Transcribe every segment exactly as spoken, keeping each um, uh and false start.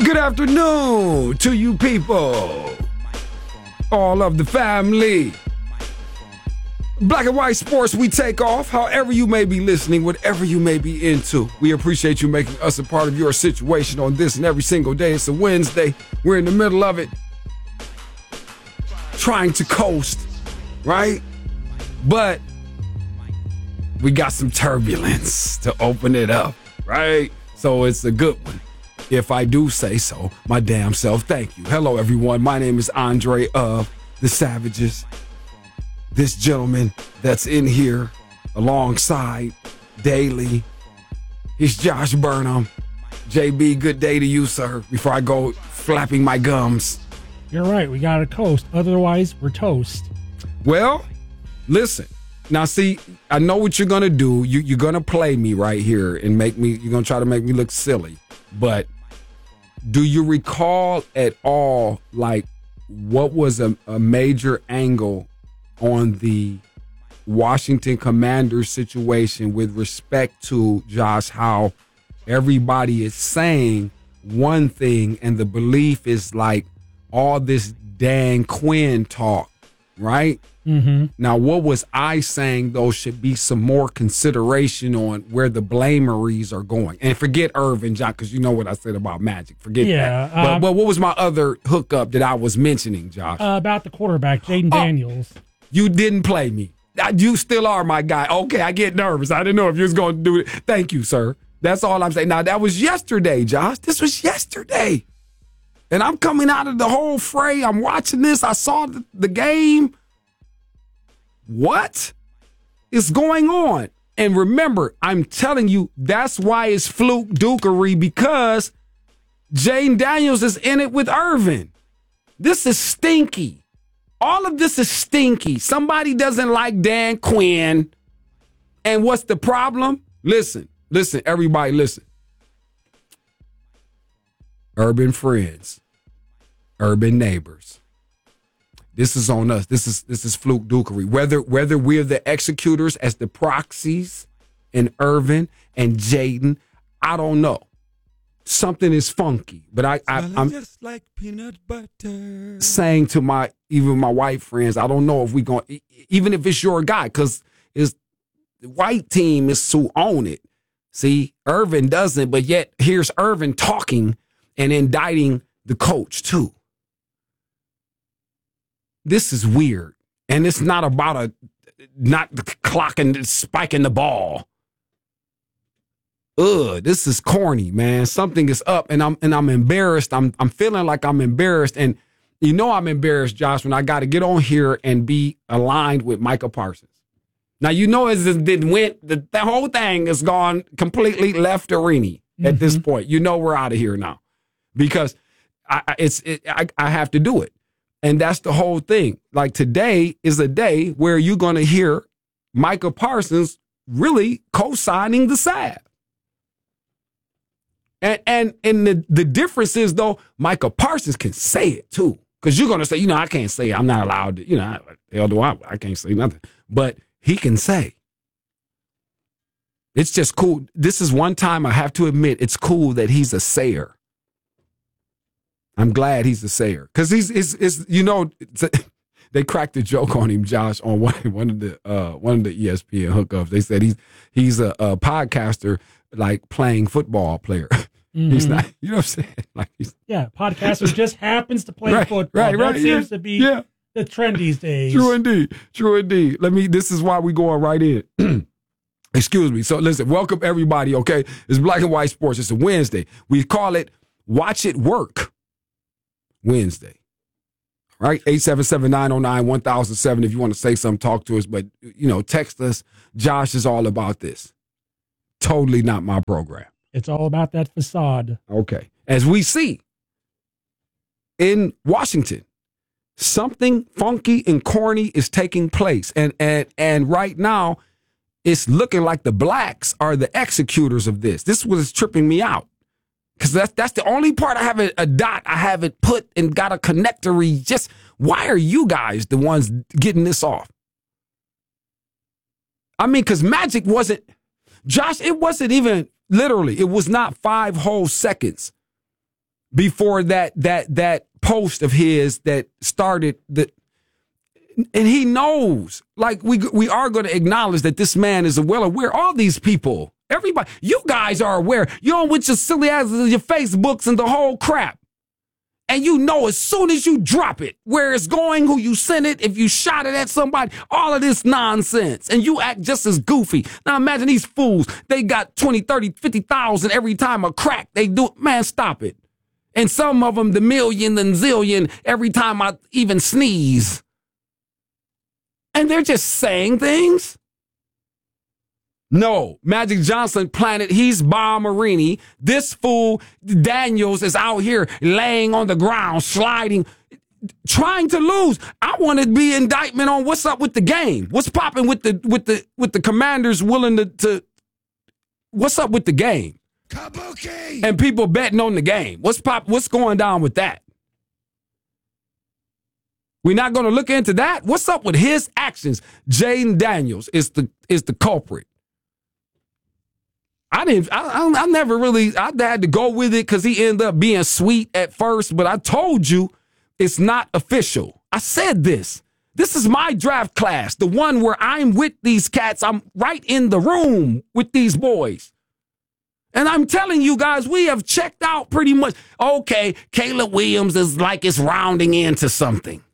Good afternoon to you people, all of the family. Black and White Sports, we take off. However you may be listening, whatever you may be into, we appreciate you making us a part of your situation on this and every single day. It's a Wednesday. We're in the middle of it, trying to coast, right? But we got some turbulence to open it up, right? So it's a good one. If I do say so, my damn self, thank you. Hello, everyone. My name is Andre of the Savages. This gentleman that's in here alongside daily, he's Josh Burnham. J B, good day to you, sir, before I go flapping my gums. You're right. We got to coast. Otherwise, we're toast. Well, listen. Now, see, I know what you're going to do. You, you're going to play me right here and make me, you're going to try to make me look silly. But do you recall at all, like, what was a, a major angle on the Washington Commanders situation with respect to, Josh, how everybody is saying one thing and the belief is like all this Dan Quinn talk, right? Mm-hmm. Now, what was I saying, though, should be some more consideration on where the blameries are going. And forget Irvin, John, because you know what I said about Magic. Forget yeah, that. But, um, but what was my other hookup that I was mentioning, Josh? Uh, about the quarterback, Jaden Oh, Daniels. You didn't play me. You still are my guy. Okay, I get nervous. I didn't know if you was going to do it. Thank you, sir. That's all I'm saying. Now, that was yesterday, Josh. This was yesterday. And I'm coming out of the whole fray. I'm watching this. I saw the, the game. What is going on? And remember, I'm telling you, that's why it's fluke dukery, because Jaden Daniels is in it with Irvin. This is stinky. All of this is stinky. Somebody doesn't like Dan Quinn. And what's the problem? Listen, listen, everybody listen. Urban friends, urban neighbors. This is on us. This is this is fluke dukery. Whether whether we're the executors as the proxies in Irvin and Jaden, I don't know. Something is funky. But I, I I'm just like peanut butter. saying to my even my white friends, I don't know if we going even if it's your guy, because it's the white team is to own it. See, Irvin doesn't, but yet here's Irvin talking and indicting the coach too. This is weird. And it's not about a not the clock and spiking the ball. Ugh, this is corny, man. Something is up and I'm and I'm embarrassed. I'm I'm feeling like I'm embarrassed. And you know I'm embarrassed, Josh, when I got to get on here and be aligned with Micah Parsons. Now, you know, as it went, the, the whole thing has gone completely left-arena mm-hmm. at this point. You know we're out of here now because I, it's it, I, I have to do it. And that's the whole thing. Like, today is a day where you're going to hear Micah Parsons really co-signing the salve. And and and the, the difference is, though, Micah Parsons can say it, too. Because you're going to say, you know, I can't say it. I'm not allowed to, you know, the hell do I? I can't say nothing. But he can say. It's just cool. This is one time I have to admit it's cool that he's a sayer. I'm glad he's a sayer because he's is is you know they cracked a joke on him, Josh, on one one of the uh, one of the E S P N hookups. They said he's he's a, a podcaster like playing football player. Mm-hmm. He's not, you know what I'm saying? Like he's, yeah, podcaster just happens to play right, football. Right, that right, seems yeah, to be yeah. the trend these days. True indeed, true indeed. Let me. This is why we going right in. Excuse me. So listen, welcome everybody. Okay, it's Black and White Sports. It's a Wednesday. We call it Watch It Work Wednesday. All right, eight seven seven, nine oh nine, one thousand seven if you want to say something, talk to us. But, you know, text us. Josh is all about this. Totally not my program. It's all about that facade. Okay. As we see in Washington, something funky and corny is taking place. And, and, and right now, it's looking like the blacks are the executors of this. This was tripping me out. Because that's, that's the only part I haven't, a dot I haven't put and got a connectory. Just, why are you guys the ones getting this off? I mean, because Magic wasn't, Josh, it wasn't even, literally, it was not five whole seconds before that that that post of his that started the. And he knows, like we we are going to acknowledge that this man is well aware. All these people, everybody, you guys are aware. You're on with your silly asses, your Facebooks and the whole crap. And you know as soon as you drop it, where it's going, who you sent it, if you shot it at somebody, all of this nonsense. And you act just as goofy. Now imagine these fools. They got twenty, thirty, fifty thousand every time a crack they do. Man, stop it. And some of them, the million and zillion every time I even sneeze. And they're just saying things? No. Magic Johnson planted, he's Bob Marini. This fool, Daniels, is out here laying on the ground, sliding, trying to lose. I want to be indictment on what's up with the game. What's popping with the with the with the Commanders willing to, to what's up with the game? Kabuki! And people betting on the game. What's pop what's going down with that? We're not going to look into that. What's up with his actions? Jaden Daniels is the is the culprit. I didn't. I, I, I never really. I had to go with it because he ended up being sweet at first. But I told you, it's not official. I said this. This is my draft class, the one where I'm with these cats. I'm right in the room with these boys. And I'm telling you guys, we have checked out pretty much. Okay, Caleb Williams is like it's rounding into something.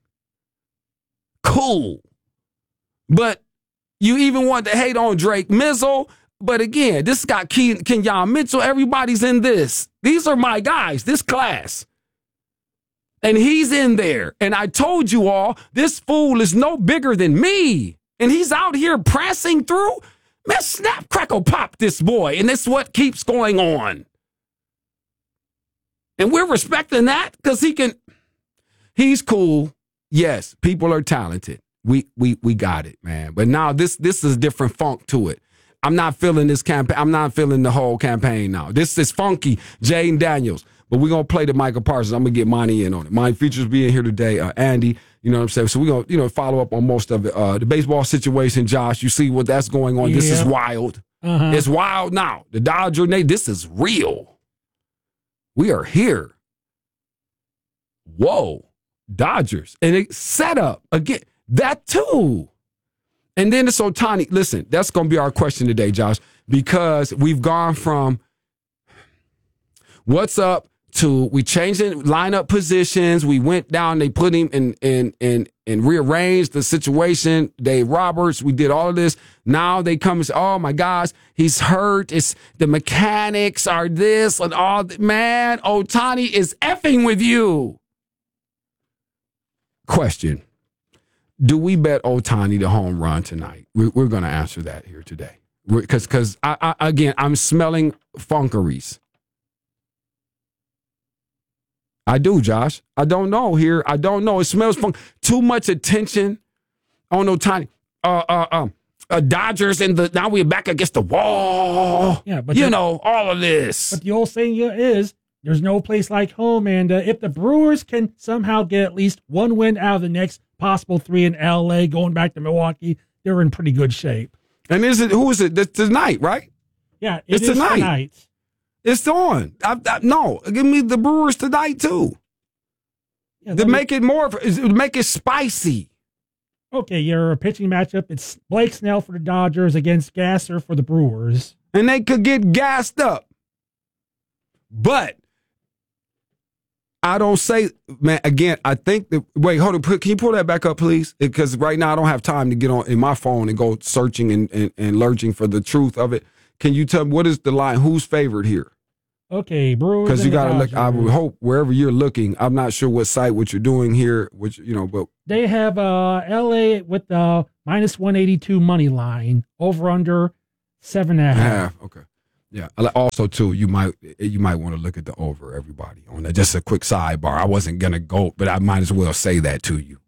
Cool. But you even want to hate on Drake Mizzle. But again, this got Ken- Kenyon Mitchell. Everybody's in this. These are my guys, this class. And he's in there. And I told you all, this fool is no bigger than me. And he's out here pressing through. Man, snap, crackle, pop this boy. And that's what keeps going on. And we're respecting that because he can, he's cool. Yes, people are talented. We we we got it, man. But now this this is a different funk to it. I'm not feeling this campaign. I'm not feeling the whole campaign now. This is funky, Jaden Daniels. But we're going to play the Michael Parsons. I'm going to get Monty in on it. Monty features being here today. Uh, Andy, you know what I'm saying? So we're going to, you know, follow up on most of it. Uh, the baseball situation, Josh, you see what that's going on. Yeah. This is wild. Uh-huh. It's wild now. The Dodger, this is real. We are here. Whoa. Dodgers. And it set up again. That too. And then it's Ohtani. Listen, that's going to be our question today, Josh, because we've gone from what's up to we changed the lineup positions. We went down, they put him in and and and rearranged the situation. Dave Roberts, we did all of this. Now they come and say, oh my gosh, he's hurt. It's the mechanics are this and all. Man, Ohtani is effing with you. Question. Do we bet Ohtani the home run tonight? We're, we're going to answer that here today. Because, because I, I, again, I'm smelling funkeries. I do, Josh. I don't know here. I don't know. It smells fun. Too much attention on Ohtani. Uh, uh, uh, uh, Dodgers and the now we're back against the wall. Yeah, but you the, know all of this. But the old saying is, there's no place like home, and uh, if the Brewers can somehow get at least one win out of the next possible three in L A, going back to Milwaukee, they're in pretty good shape. And is it who is it? It's tonight, right? Yeah, it it's is tonight. tonight. It's on. I, I, no, give me the Brewers tonight too. Yeah, to make it more, to make it spicy. Okay, your pitching matchup, it's Blake Snell for the Dodgers against Gasser for the Brewers. And they could get gassed up. But I don't say, man, again, I think that, wait, hold on, can you pull that back up, please? Because right now I don't have time to get on in my phone and go searching and, and, and lurching for the truth of it. Can you tell me what is the line? Who's favored here? Okay, Brewers. Because you got to look, I would hope wherever you're looking, I'm not sure what site, what you're doing here, which, you know, but. They have uh, L A with the minus one eighty-two money line, over under seven and a half. half. Okay. Yeah. Also, too, you might you might want to look at the over, everybody, on that. Just a quick sidebar. I wasn't going to go, but I might as well say that to you.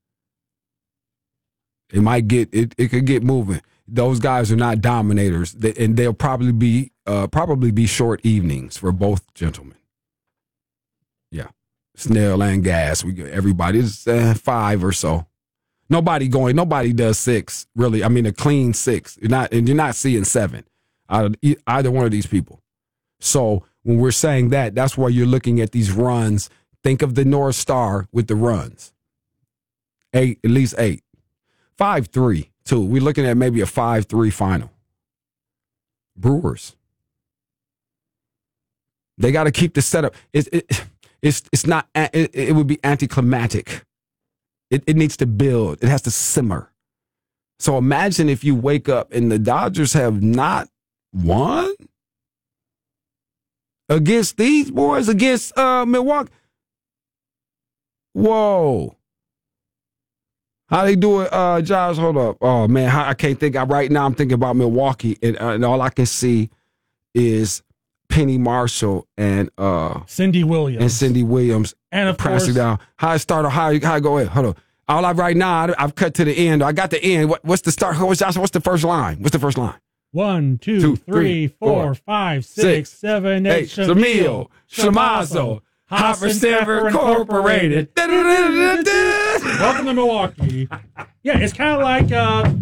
It might get, it, it could get moving. Those guys are not dominators, and they'll probably be uh, probably be short evenings for both gentlemen. Yeah. Snell and Gas. We everybody's uh, five or so. Nobody going, nobody does six, really. I mean, a clean six. You're not, and you're not seeing seven. Out of either one of these people. So when we're saying that, that's why you're looking at these runs. Think of the North Star with the runs. Eight, at least eight. five three, too. We're looking at maybe a five three final. Brewers. They got to keep the setup. It, it, it's it's not. It, it would be anticlimactic. It, it needs to build. It has to simmer. So imagine if you wake up and the Dodgers have not won against these boys, against uh, Milwaukee. Whoa. How they do it, uh, Josh? Hold up. Oh, man, how, I can't think. I, right now I'm thinking about Milwaukee, and, uh, and all I can see is Penny Marshall and uh, Cindy Williams. And Cindy Williams. And of pressing course, down. How I start, how, how I go ahead. Hold on. All I right now, I, I've cut to the end. I got the end. What, what's the start? What's, what's the first line? What's the first line? One, two, two three, three, four, four five, six, six seven, eight. Shamil, Shamazo, Hopper Stanford Incorporated. Welcome to Milwaukee. Yeah, it's kind of like uh,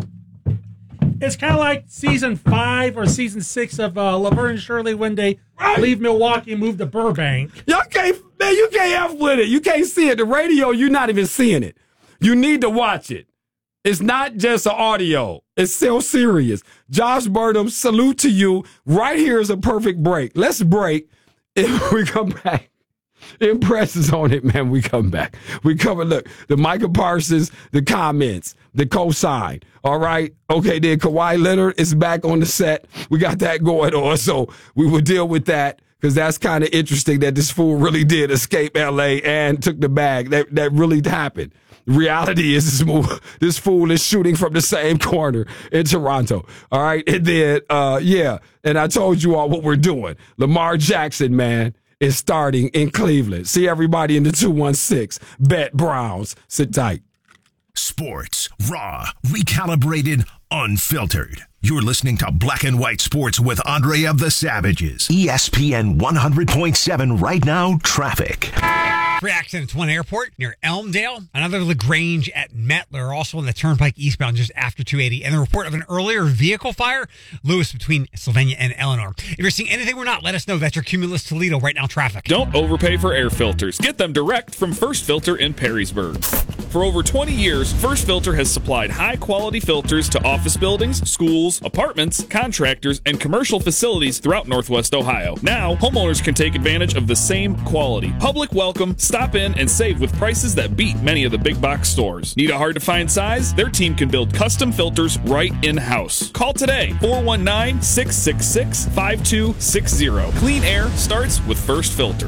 it's kind of like season five or season six of uh, Laverne and Shirley when they right. leave Milwaukee and move to Burbank. Y'all can't, man, you can't F with it. You can't see it. The radio, you're not even seeing it. You need to watch it. It's not just an audio. It's so serious. Josh Burnham, salute to you. Right here is a perfect break. Let's break. If we come back, impresses on it, man. We come back. We cover, look, the Micah Parsons, the comments, the cosign. All right. Okay, then Kawhi Leonard is back on the set. We got that going on. So we will deal with that because that's kind of interesting that this fool really did escape L A and took the bag. That, that really happened. The reality is this, move, this fool is shooting from the same corner in Toronto. All right. And then, uh, yeah. And I told you all what we're doing. Lamar Jackson, man, is starting in Cleveland. See everybody in the two one six. Bet Browns. Sit tight. Sports, raw, recalibrated, unfiltered. You're listening to Black and White Sports with Andre of the Savages. E S P N one hundred point seven right now, traffic. Three accidents, one airport near Elmdale, another LaGrange at Mettler, also on the Turnpike eastbound just after two eighty, and the report of an earlier vehicle fire, Lewis between Sylvania and Eleanor. If you're seeing anything we're not, let us know. That's your Cumulus Toledo right now traffic. Don't overpay for air filters. Get them direct from First Filter in Perrysburg. For over twenty years, First Filter has supplied high-quality filters to office buildings, schools, apartments, contractors, and commercial facilities throughout Northwest Ohio. Now, homeowners can take advantage of the same quality. Public welcome. Stop in and save with prices that beat many of the big box stores. Need a hard-to-find size? Their team can build custom filters right in-house. Call today, four one nine, six six six, five two six zero. Clean air starts with First Filter.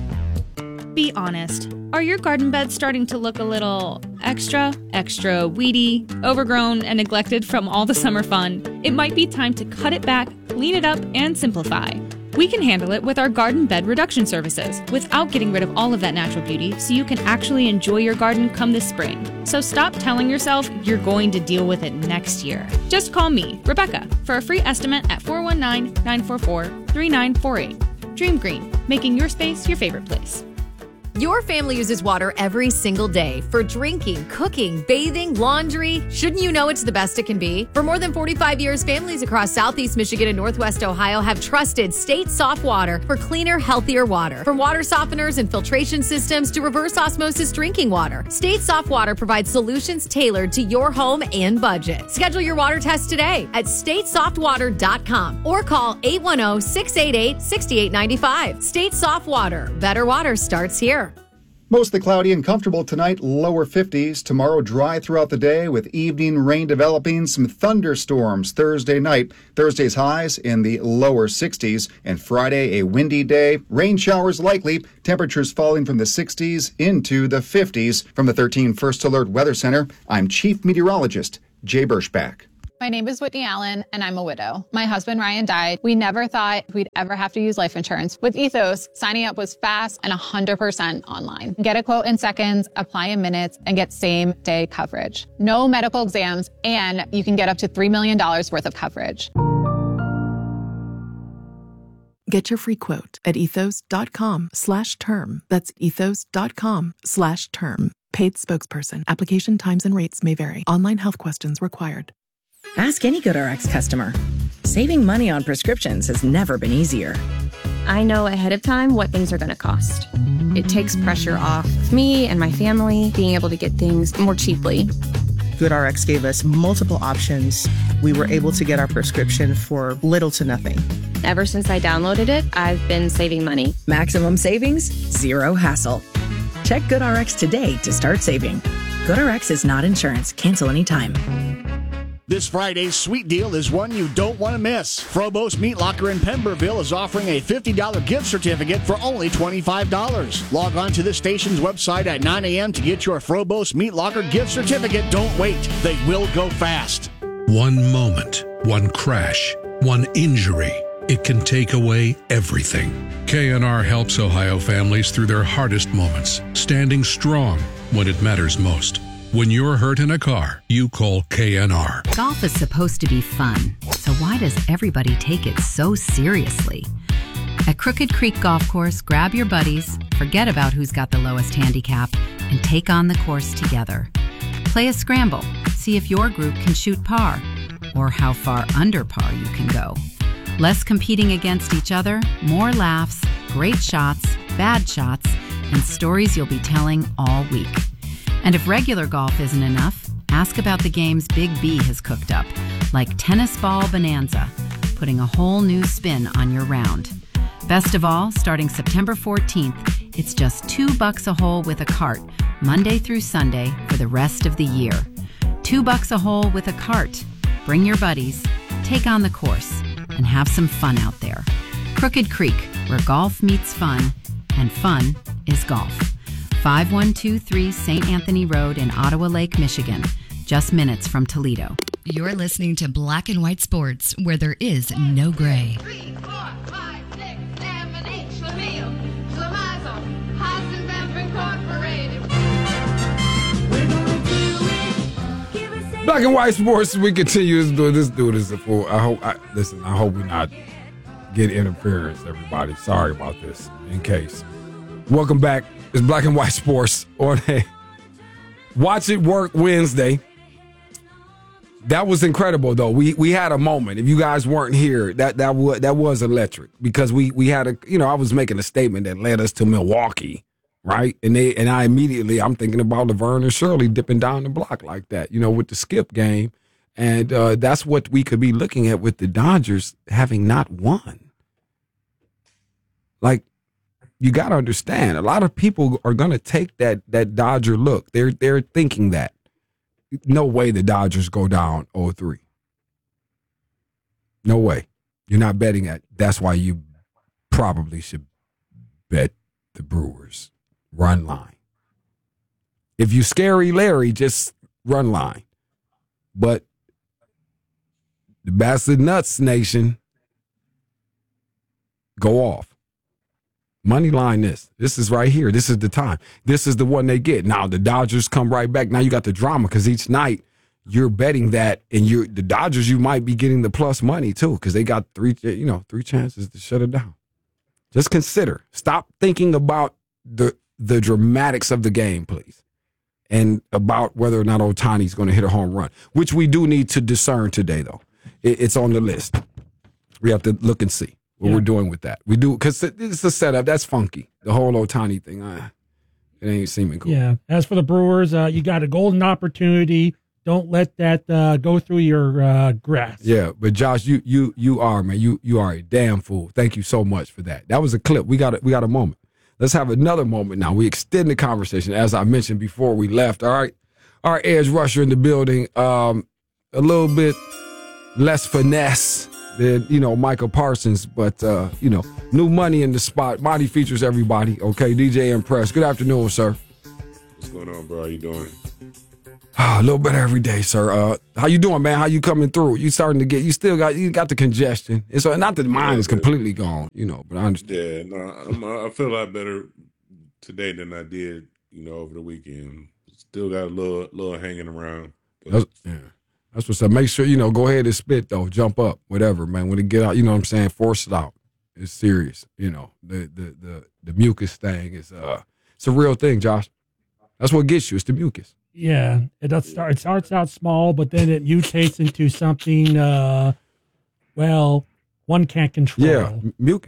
Be honest. Are your garden beds starting to look a little extra, extra weedy, overgrown, and neglected from all the summer fun? It might be time to cut it back, clean it up, and simplify. We can handle it with our garden bed reduction services without getting rid of all of that natural beauty so you can actually enjoy your garden come this spring. So stop telling yourself you're going to deal with it next year. Just call me, Rebecca, for a free estimate at four one nine, nine four four, three nine four eight. Dream Green, making your space your favorite place. Your family uses water every single day for drinking, cooking, bathing, laundry. Shouldn't you know it's the best it can be? For more than forty-five years, families across Southeast Michigan and Northwest Ohio have trusted State Soft Water for cleaner, healthier water. From water softeners and filtration systems to reverse osmosis drinking water, State Soft Water provides solutions tailored to your home and budget. Schedule your water test today at state soft water dot com or call eight one zero, six eight eight, six eight nine five. State Soft Water. Better water starts here. Mostly cloudy and comfortable tonight, lower fifties. Tomorrow dry throughout the day with evening rain developing, some thunderstorms Thursday night. Thursday's highs in the lower sixties. And Friday, a windy day. Rain showers likely. Temperatures falling from the sixties into the fifties. From the thirteen First Alert Weather Center, I'm Chief Meteorologist Jay Berschbach. My name is Whitney Allen, and I'm a widow. My husband, Ryan, died. We never thought we'd ever have to use life insurance. With Ethos, signing up was fast and one hundred percent online. Get a quote in seconds, apply in minutes, and get same-day coverage. No medical exams, and you can get up to three million dollars worth of coverage. Get your free quote at ethos.com slash term. That's ethos.com slash term. Paid spokesperson. Application times and rates may vary. Online health questions required. Ask any GoodRx customer. Saving money on prescriptions has never been easier. I know ahead of time what things are going to cost. It takes pressure off me and my family being able to get things more cheaply. GoodRx gave us multiple options. We were able to get our prescription for little to nothing. Ever since I downloaded it, I've been saving money. Maximum savings, zero hassle. Check GoodRx today to start saving. GoodRx is not insurance. Cancel anytime. This Friday's sweet deal is one you don't want to miss. Frobos Meat Locker in Pemberville is offering a fifty dollars gift certificate for only twenty-five dollars. Log on to the station's website at nine a.m. to get your Frobos Meat Locker gift certificate. Don't wait. They will go fast. One moment, one crash, one injury. It can take away everything. K N R helps Ohio families through their hardest moments, standing strong when it matters most. When you're hurt in a car, you call K N R. Golf is supposed to be fun, so why does everybody take it so seriously? At Crooked Creek Golf Course, grab your buddies, forget about who's got the lowest handicap, and take on the course together. Play a scramble, see if your group can shoot par, or how far under par you can go. Less competing against each other, more laughs, great shots, bad shots, and stories you'll be telling all week. And if regular golf isn't enough, ask about the games Big B has cooked up, like Tennis Ball Bonanza, putting a whole new spin on your round. Best of all, starting September fourteenth, it's just two bucks a hole with a cart, Monday through Sunday for the rest of the year. Two bucks a hole with a cart. Bring your buddies, take on the course, and have some fun out there. Crooked Creek, where golf meets fun, and fun is golf. five one two three Saint Anthony Road in Ottawa Lake, Michigan, just minutes from Toledo. You're listening to Black and White Sports, where there is no gray. Three, four, five, six, seven, eight, Schlemiel, Schlemazel, Hassendampf Incorporated. Black and White Sports, we continue to do this. Dude is a fool. I hope, I, listen, I hope we not get interference, everybody. Sorry about this, in case. Welcome back. It's Black and White Sports on a Watch It Work Wednesday. That was incredible, though. We we had a moment. If you guys weren't here, that that was that was electric because we we had a you know I was making a statement that led us to Milwaukee, right? And they and I immediately I'm thinking about Laverne and Shirley dipping down the block like that, you know, with the skip game, and uh, that's what we could be looking at with the Dodgers having not won. Like. You got to understand, a lot of people are going to take that that Dodger look. They're they're thinking that. No way the Dodgers go down oh three. No way. You're not betting that. That's why you probably should bet the Brewers. Run line. If you scary Larry, just run line. But the Bastard Nuts Nation, go off. Money line this. This is right here. This is the time. This is the one they get. Now the Dodgers come right back. Now you got the drama because each night you're betting that, and you're the Dodgers. You might be getting the plus money too because they got three, you know, three chances to shut it down. Just consider. Stop thinking about the the dramatics of the game, please, and about whether or not Ohtani's going to hit a home run, which we do need to discern today. Though it, it's on the list. We have to look and see. What yeah. we're doing with that. We do, because it's a setup. That's funky. The whole Ohtani thing, uh, it ain't seeming cool. Yeah. As for the Brewers, uh, you got a golden opportunity. Don't let that uh, go through your uh, grasp. Yeah, but Josh, you you you are, man. You you are a damn fool. Thank you so much for that. That was a clip. We got a, we got a moment. Let's have another moment now. We extend the conversation, as I mentioned before we left. All right. Our edge rusher in the building, um, a little bit less finesse than, you know, Michael Parsons, but, uh, you know, new money in the spot. Monty features everybody, okay? D J Impress. Good afternoon, sir. What's going on, bro? How you doing? Oh, a little better every day, sir. Uh, how you doing, man? How you coming through? You starting to get, you still got, you got the congestion. It's uh, not that mine yeah, is completely gone, you know, but I understand. Yeah, no, I'm, I feel a lot better today than I did, you know, over the weekend. Still got a little, little hanging around. But That's, yeah. That's what's up. Make sure, you know, go ahead and spit, though. Jump up, whatever, man. When it get out, you know what I'm saying? Force it out. It's serious, you know. The the the, the mucus thing is, uh, it's a real thing, Josh. That's what gets you. It's the mucus. Yeah. It does start, it starts out small, but then it mutates into something, uh, well, one can't control. Yeah, mucus.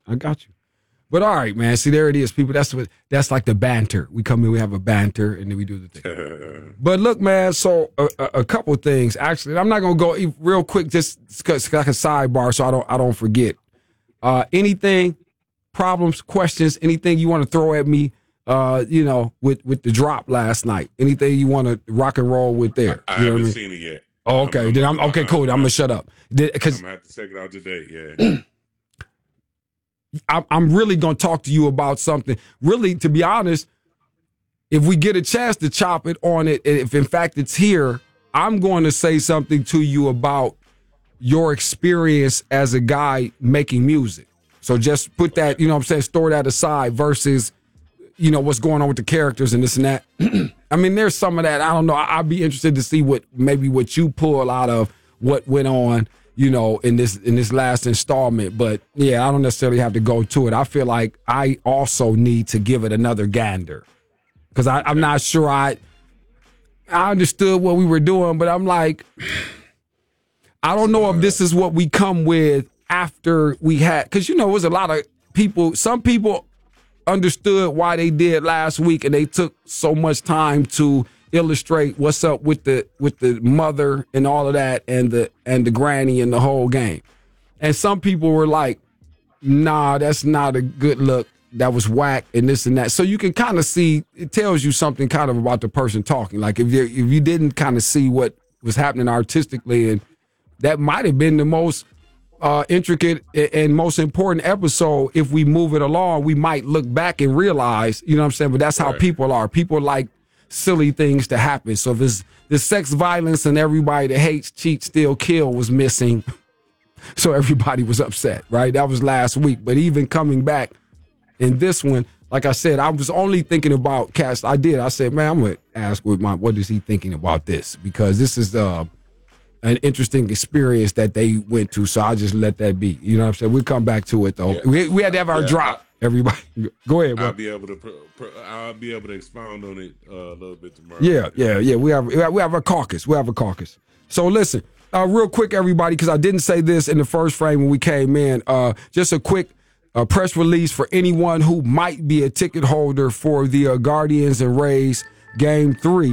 I got you. But all right, man. See, there it is, people. That's what. That's like the banter. We come in, we have a banter, and then we do the thing. But look, man. So a, a, a couple of things. Actually, I'm not gonna go real quick, just because like a sidebar, so I don't I don't forget. Uh, anything, problems, questions, anything you want to throw at me? Uh, you know, with with the drop last night. Anything you want to rock and roll with there? I, I you know haven't what I mean? seen it yet. Oh, okay. I'm, then I'm okay. Cool. I'm, I'm gonna shut up. Because I'm gonna have to check it out today. Yeah. I'm really going to talk to you about something. Really, to be honest, if we get a chance to chop it on it, if in fact it's here, I'm going to say something to you about your experience as a guy making music. So just put that, you know what I'm saying, store that aside versus, you know, what's going on with the characters and this and that. I mean, there's some of that. I don't know. I'd be interested to see what maybe what you pull out of what went on, you know, in this in this last installment. But yeah, I don't necessarily have to go to it. I feel like I also need to give it another gander because I'm not sure I I understood what we were doing, but I'm like, I don't know if this is what we come with after we had, because you know, it was a lot of people. Some people understood why they did last week, and they took so much time to illustrate what's up with the with the mother and all of that, and the and the granny and the whole game. And some people were like, nah, that's not a good look. That was whack and this and that. So you can kind of see, it tells you something kind of about the person talking. Like if you if you didn't kind of see what was happening artistically, and that might have been the most uh, intricate and most important episode. If we move it along, we might look back and realize, you know what I'm saying? But that's how Right. people are. People like silly things to happen. So this this sex violence and everybody that hates, cheat, steal, kill was missing. So everybody was upset, right? That was last week. But even coming back in this one, like I said, I was only thinking about Cass. I did. I said, man, I'm gonna ask with my what is he thinking about this? Because this is uh an interesting experience that they went to. So I'll just let that be. You know what I'm saying? We'll come back to it though. Yeah. We we had to have our Yeah, drop. Everybody, go ahead, bro. I'll be able to. Pro, pro, I'll be able to expound on it uh, a little bit tomorrow. Yeah, yeah, yeah. We have we have, we have a caucus. We have a caucus. So listen, uh, real quick, everybody, because I didn't say this in the first frame when we came in. Uh, just a quick uh, press release for anyone who might be a ticket holder for the uh, Guardians and Rays Game Three.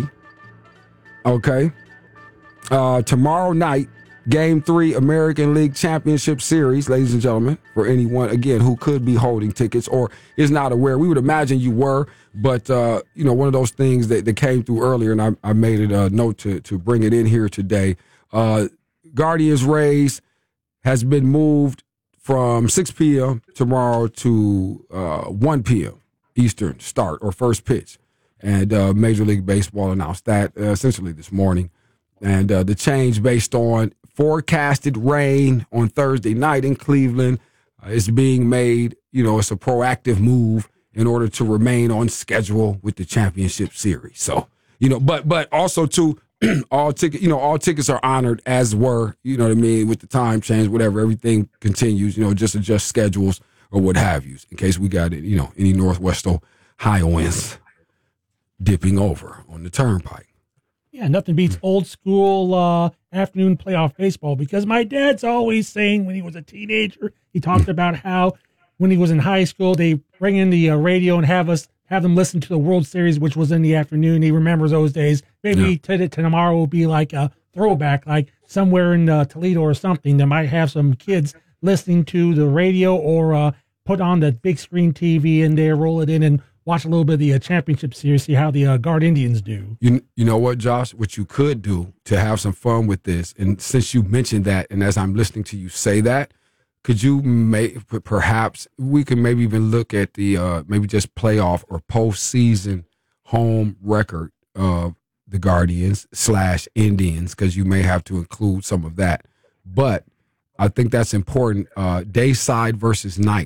Okay, uh, tomorrow night. Game three, American League Championship Series, ladies and gentlemen, for anyone, again, who could be holding tickets or is not aware. We would imagine you were, but, uh, you know, one of those things that, that came through earlier, and I, I made it a note to, to bring it in here today. Uh, Guardians Rays has been moved from six p.m. tomorrow to uh, one p.m. Eastern start or first pitch. And uh, Major League Baseball announced that uh, essentially this morning. And uh, the change based on forecasted rain on Thursday night in Cleveland uh, is being made. You know, it's a proactive move in order to remain on schedule with the championship series. So, you know, but but also too, all ticket, you know, all tickets are honored as were, you know what I mean, with the time change, whatever, everything continues, you know, just adjust schedules or what have you, in case we got it, you know, any Northwest Ohioans dipping over on the turnpike. Yeah, nothing beats old school uh, afternoon playoff baseball, because my dad's always saying when he was a teenager, he talked about how when he was in high school, they bring in the uh, radio and have us have them listen to the World Series, which was in the afternoon. He remembers those days. Maybe Yeah. to, to tomorrow will be like a throwback, like somewhere in uh, Toledo or something. They might have some kids listening to the radio or uh, put on the big screen T V in there, roll it in, and watch a little bit of the uh, championship series, see how the uh, Guard Indians do. You you know what, Josh? What you could do to have some fun with this, and since you mentioned that, and as I'm listening to you say that, could you may perhaps we could maybe even look at the uh, maybe just playoff or postseason home record of the Guardians slash Indians, because you may have to include some of that. But I think that's important. Uh, day side versus night.